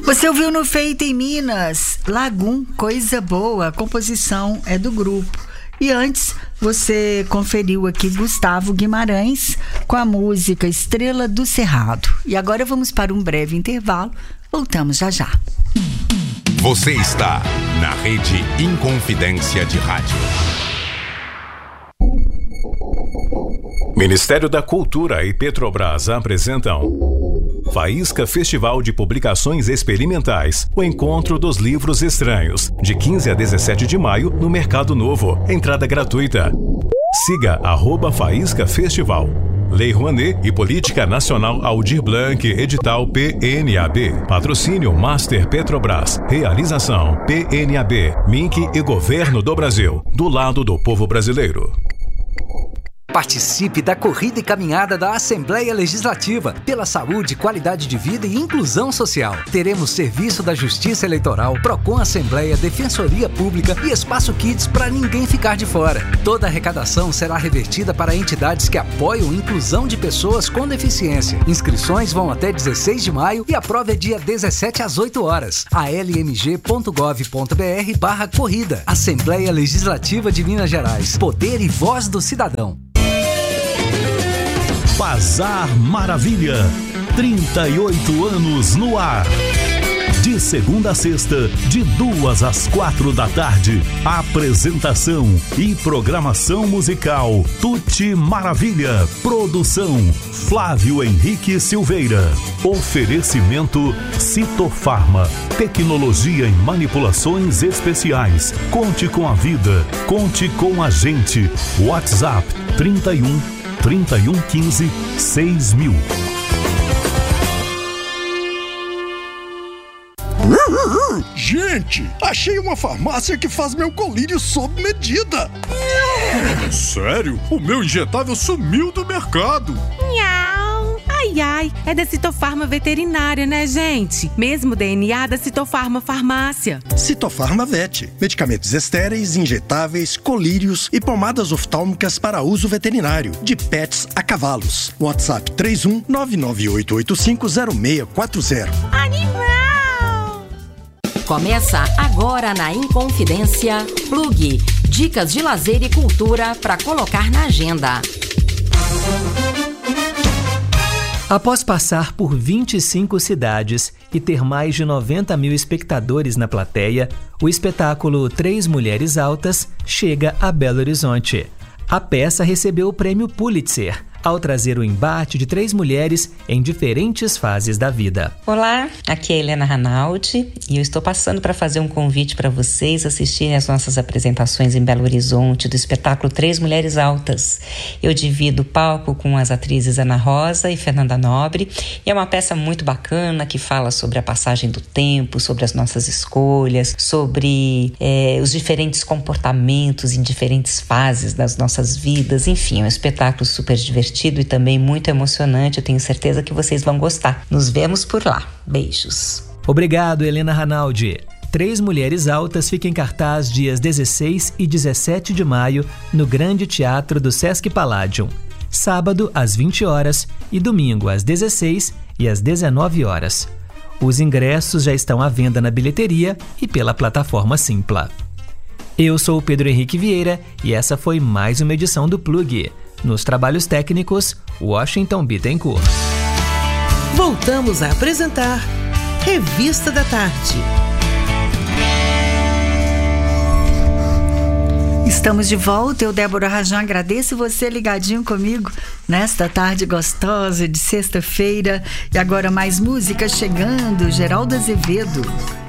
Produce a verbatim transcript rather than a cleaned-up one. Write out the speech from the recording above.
Você ouviu no Feito em Minas, Lagum, Coisa Boa, a composição é do grupo. E antes, você conferiu aqui Gustavo Guimarães com a música Estrela do Cerrado. E agora vamos para um breve intervalo, voltamos já já. Você está na Rede Inconfidência de Rádio. Ministério da Cultura e Petrobras apresentam Faísca Festival de Publicações Experimentais, o Encontro dos Livros Estranhos, de quinze a dezessete de maio no Mercado Novo, entrada gratuita. Siga arroba Faísca Festival. Lei Rouanet e Política Nacional Aldir Blanc, edital P N A B. Patrocínio Master Petrobras. Realização P N A B, M I C e Governo do Brasil. Do lado do povo brasileiro. Participe da corrida e caminhada da Assembleia Legislativa pela saúde, qualidade de vida e inclusão social. Teremos serviço da Justiça Eleitoral, Procon Assembleia, Defensoria Pública e Espaço Kids para ninguém ficar de fora. Toda a arrecadação será revertida para entidades que apoiam a inclusão de pessoas com deficiência. Inscrições vão até dezesseis de maio e a prova é dia dezessete às oito horas. a l m g ponto gov ponto b r barra corrida. Assembleia Legislativa de Minas Gerais. Poder e voz do cidadão. Bazar Maravilha, trinta e oito anos no ar. De segunda a sexta, de duas às quatro da tarde. Apresentação e programação musical Tuti Maravilha. Produção Flávio Henrique Silveira. Oferecimento Citofarma. Tecnologia em manipulações especiais. Conte com a vida. Conte com a gente. WhatsApp trinta e um, trinta e um, quinze, seis mil. Gente, achei uma farmácia que faz meu colírio sob medida. Sério? O meu injetável sumiu do mercado. Nhau. Ai, ai, é da Citofarma Veterinária, né, gente? Mesmo D N A da Citofarma Farmácia. Citofarma Vet. Medicamentos estéreis, injetáveis, colírios e pomadas oftálmicas para uso veterinário. De pets a cavalos. WhatsApp três um nove nove oito oito cinco zero seis quatro zero. Animal! Começa agora na Inconfidência Plug. Dicas de lazer e cultura para colocar na agenda. Após passar por vinte e cinco cidades e ter mais de noventa mil espectadores na plateia, o espetáculo Três Mulheres Altas chega a Belo Horizonte. A peça recebeu o prêmio Pulitzer, ao trazer o embate de três mulheres em diferentes fases da vida. Olá, aqui é Helena Ranaldi e eu estou passando para fazer um convite para vocês assistirem às nossas apresentações em Belo Horizonte do espetáculo Três Mulheres Altas. Eu divido o palco com as atrizes Ana Rosa e Fernanda Nobre e é uma peça muito bacana que fala sobre a passagem do tempo, sobre as nossas escolhas, sobre é, os diferentes comportamentos em diferentes fases das nossas vidas. Enfim, é um espetáculo super divertido e também muito emocionante. Eu tenho certeza que vocês vão gostar. Nos vemos por lá. Beijos. Obrigado, Helena Ranaldi. Três Mulheres Altas fica em cartaz dias dezesseis e dezessete de maio no Grande Teatro do Sesc Palladium. Sábado às vinte horas e domingo às dezesseis e às dezenove horas. Os ingressos já estão à venda na bilheteria e pela plataforma Simpla. Eu sou o Pedro Henrique Vieira e essa foi mais uma edição do Plug. Nos trabalhos técnicos, Washington Bittencourt. Voltamos a apresentar Revista da Tarde. Estamos de volta, eu, Débora Rajão, agradeço você ligadinho comigo nesta tarde gostosa de sexta-feira. E agora mais música chegando, Geraldo Azevedo.